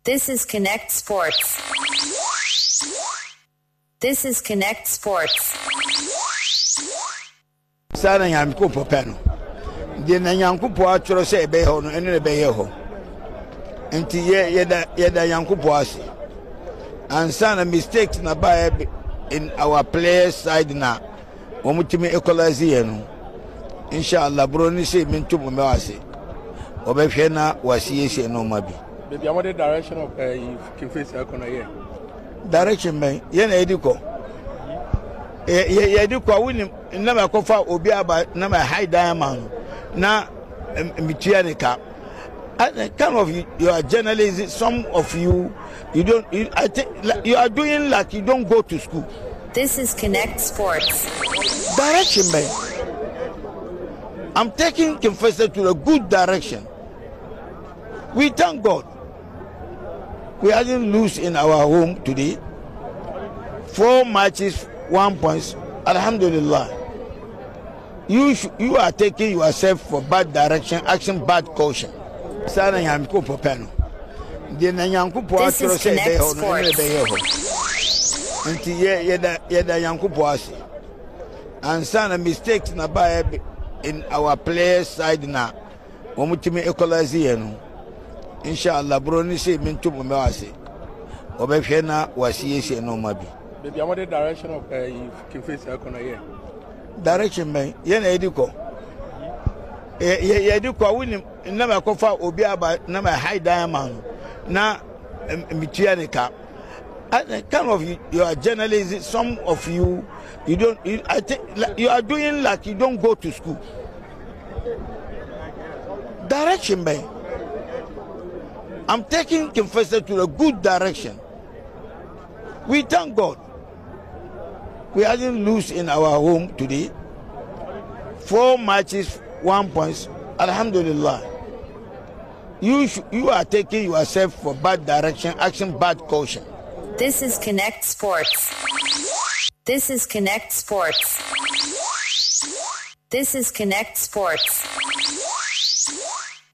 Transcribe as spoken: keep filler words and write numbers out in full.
This is Connect Sports. This is Connect Sports. Sana yanku popeno. Di na yanku po atworo se ebe ho no ene ebe ye ho. Enti ye ye da ye da yanku po ase. And sana mistakes na ba in our players side na omutimi equalize ye no. Inshallah bro ni se mintu mo ase. Obehwe na wasiyese no mabi. Baby, what the direction of uh, you face corner here? Direction man, ye na ediko. Ye ye ediko win na ma kofa obi aba na ma high diamond na mitianika. Kind of you are journalists, some of you you don't you, I think you are doing like you don't go to school. This is Connect Sports. Direction man. I'm taking Confessor to a good direction. We thank God. We didn't lose in our home today. Four matches, one point. Alhamdulillah. You sh you are taking yourself for bad direction, action, bad caution. Sana yanku popeno. Di na yanku po atworo se be ho no ene be ye ho. Enti ye ye da ye da yanku po ase. And sana mistakes na ba in our players side na omutimi equalize ye no. Inshallah bro ni se mintu mo ase. Obehwe na wasiyese no mabi. Baby, what the direction of uh, you face corner here? Direction man, ye na ediko. Ye ye ediko win na ma kofa obi aba na ma high diamond na mitianika. Kind of you, you are journalists, some of you you don't you, I think you are doing like you don't go to school. Direction man. I'm taking Confessor to a good direction. We thank God. We didn't lose in our home today. Four matches, one point. Alhamdulillah. You sh you are taking yourself for bad direction, action, bad caution. This is Connect Sports. This is Connect Sports. This is Connect Sports.